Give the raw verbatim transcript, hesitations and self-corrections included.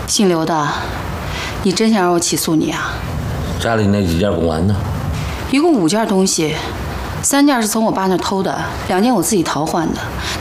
姓刘的，你真想让我起诉你啊？ 家里那几件公文呢？ 一共五件东西，三件是从我爸那偷的，两件我自己淘换的。